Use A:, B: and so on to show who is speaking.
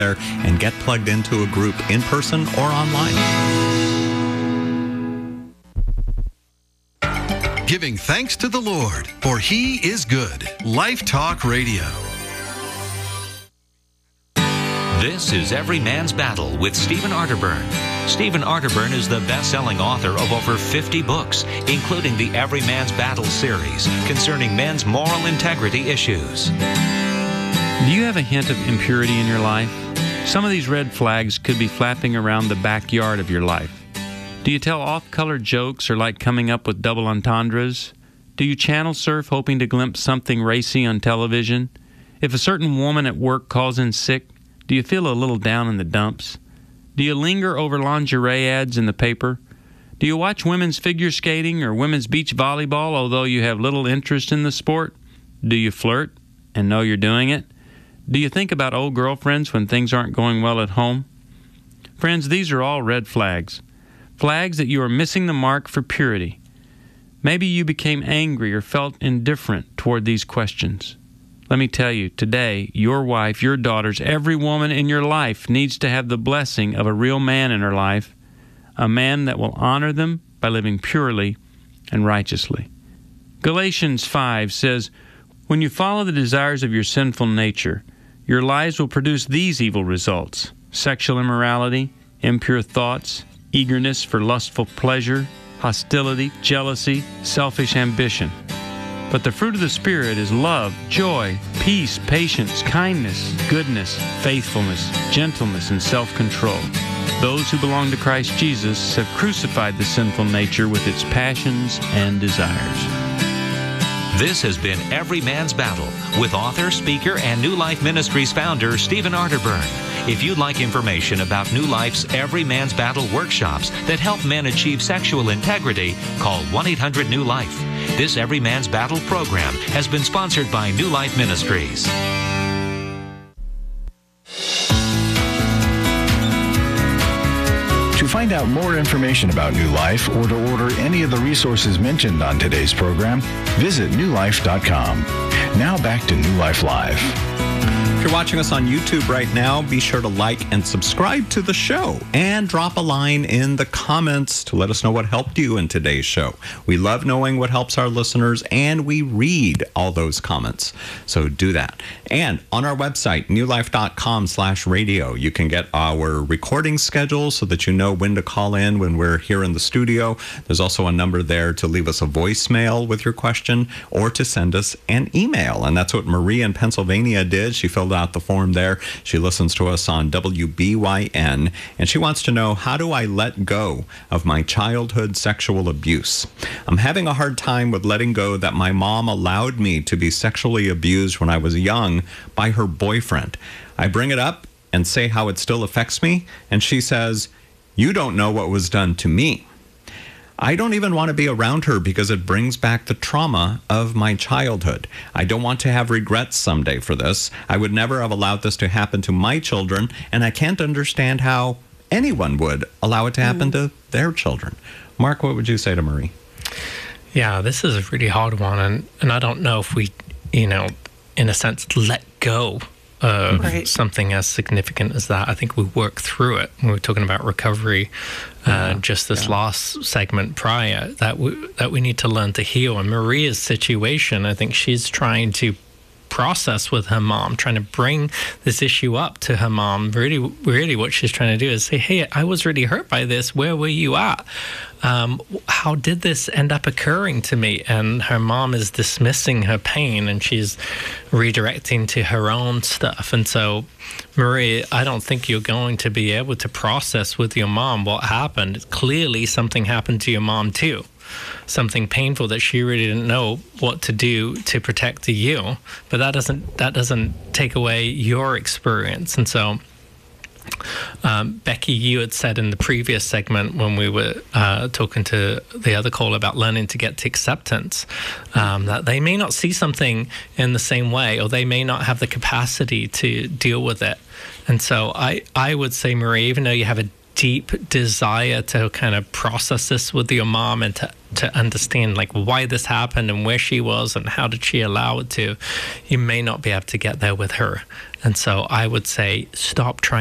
A: there and get plugged into a group in person or online.
B: Giving thanks to the Lord, for He is good. Life Talk Radio.
C: This is Every Man's Battle with Stephen Arterburn. Stephen Arterburn is the best-selling author of over 50 books, including the Every Man's Battle series concerning men's moral integrity issues.
D: Do you have a hint of impurity in your life? Some of these red flags could be flapping around the backyard of your life. Do you tell off-color jokes or like coming up with double entendres? Do you channel surf hoping to glimpse something racy on television? If a certain woman at work calls in sick, do you feel a little down in the dumps? Do you linger over lingerie ads in the paper? Do you watch women's figure skating or women's beach volleyball although you have little interest in the sport? Do you flirt and know you're doing it? Do you think about old girlfriends when things aren't going well at home? Friends, these are all red flags. Flags that you are missing the mark for purity. Maybe you became angry or felt indifferent toward these questions. Let me tell you, today, your wife, your daughters, every woman in your life needs to have the blessing of a real man in her life, a man that will honor them by living purely and righteously. Galatians 5 says, "When you follow the desires of your sinful nature, your lives will produce these evil results: sexual immorality, impure thoughts, eagerness for lustful pleasure, hostility, jealousy, selfish ambition. But the fruit of the Spirit is love, joy, peace, patience, kindness, goodness, faithfulness, gentleness, and self-control. Those who belong to Christ Jesus have crucified the sinful nature with its passions and desires."
C: This has been Every Man's Battle with author, speaker, and New Life Ministries founder Stephen Arterburn. If you'd like information about New Life's Every Man's Battle workshops that help men achieve sexual integrity, call 1-800-NEW-LIFE. This Every Man's Battle program has been sponsored by New Life Ministries.
E: To find out more information about New Life or to order any of the resources mentioned on today's program, visit newlife.com. Now back to New Life Live.
A: If you're watching us on YouTube right now, be sure to like and subscribe to the show and drop a line in the comments to let us know what helped you in today's show. We love knowing what helps our listeners, and we read all those comments. So do that. And on our website, newlife.com/radio, you can get our recording schedule so that you know when to call in when we're here in the studio. There's also a number there to leave us a voicemail with your question or to send us an email. And that's what Marie in Pennsylvania did. She filled out the form there. She listens to us on WBYN, and she wants to know, how do I let go of my childhood sexual abuse? I'm having a hard time with letting go that my mom allowed me to be sexually abused when I was young by her boyfriend. I bring it up and say how it still affects me, and she says, "You don't know what was done to me." I don't even want to be around her because it brings back the trauma of my childhood. I don't want to have regrets someday for this. I would never have allowed this to happen to my children, and I can't understand how anyone would allow it to happen to their children. Mark, what would you say to Marie?
F: Yeah, this is a really hard one, and I don't know if we, in a sense, let go of something as significant as that. I think we work through it. We were talking about recovery just this last segment prior, that we need to learn to heal. And Maria's situation, I think she's trying to process with her mom, trying to bring this issue up to her mom. Really what she's trying to do is say, hey, I was really hurt by this. Where were you at? How did this end up occurring to me? And her mom is dismissing her pain, and she's redirecting to her own stuff. And so, Marie, I don't think you're going to be able to process with your mom what happened. Clearly, something happened to your mom too. Something painful that she really didn't know what to do to protect you. But that doesn't take away your experience. And so, Becky, you had said in the previous segment when we were talking to the other caller about learning to get to acceptance, that they may not see something in the same way, or they may not have the capacity to deal with it. And so I would say, Marie, even though you have a deep desire to kind of process this with your mom and to to understand like why this happened and where she was and how did she allow it to, you may not be able to get there with her. And so I would say stop trying